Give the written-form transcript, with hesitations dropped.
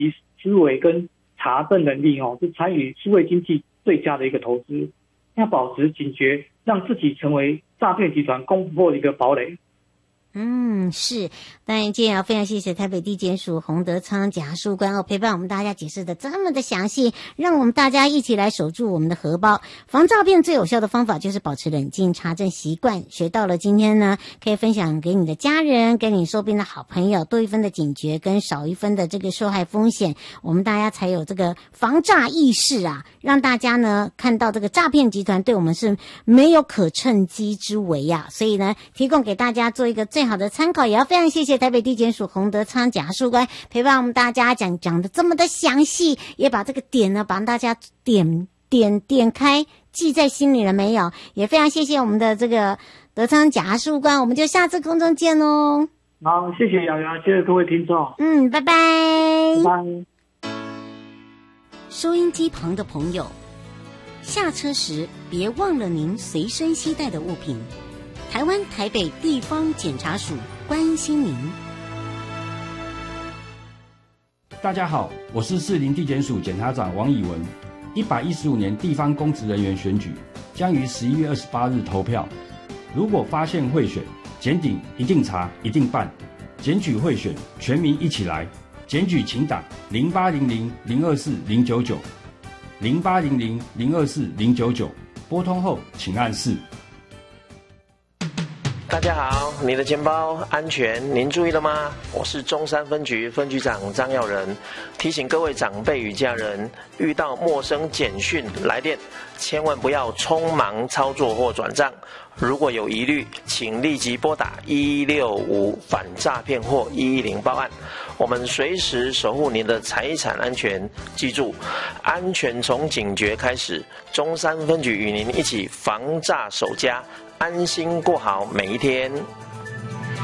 及思维跟查证能力是参与数位经济最佳的一个投资。要保持警觉，让自己成为诈骗集团攻破的一个堡垒。 是。当然今天要非常谢谢台北地检署洪德昌检察事务官陪伴我们大家解释的这么的详细，让我们大家一起来守住我们的荷包。防诈骗最有效的方法就是保持冷静查证习惯，学到了今天呢，可以分享给你的家人，给你周边的好朋友，多一分的警觉跟少一分的这个受害风险，我们大家才有这个防诈意识啊，让大家呢看到这个诈骗集团对我们是没有可乘机之为啊，所以呢提供给大家做一个最好的参考。也要非常谢谢台北地检署洪德昌检察事务官陪伴我们大家讲的这么的详细，也把这个点呢帮大家点开，记在心里了没有？也非常谢谢我们的这个德昌检察事务官，我们就下次空中见喽。 好，谢谢瑶瑶，谢谢各位听众。 拜拜。 拜拜。 收音机旁的朋友，下车时别忘了您随身携带的物品。台湾台北地方检察署关心您。 大家好，我是士林地检署检察长王以文。115年地方公职人员选举将于11月28日投票。如果发现贿选，检警一定查，一定办。检举贿选，全民一起来。检举请打0800-024-099 0800-024-099，拨通后请按4。 大家好，你的钱包安全，您注意了吗？我是中山分局分局长张耀仁，提醒各位长辈与家人，遇到陌生简讯来电，千万不要匆忙操作或转账。如果有疑虑，请立即拨打1165反诈骗或110报案，我们随时守护您的财产安全。记住，安全从警觉开始，中山分局与您一起防诈守家，安心过好每一天。